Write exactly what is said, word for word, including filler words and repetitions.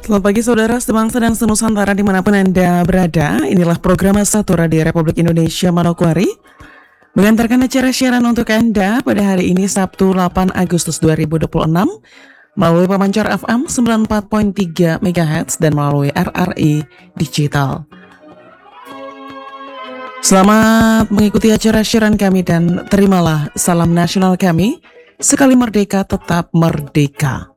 Selamat pagi saudara sebangsa dan senusantara dimanapun Anda berada. Inilah program Satu Radio Republik Indonesia Manokwari mengantarkan acara siaran untuk Anda pada hari ini Sabtu delapan Agustus dua ribu dua puluh enam melalui pemancar F M sembilan puluh empat koma tiga megahertz dan melalui R R I Digital. Selamat mengikuti acara siaran kami dan terimalah salam nasional kami, sekali merdeka tetap merdeka.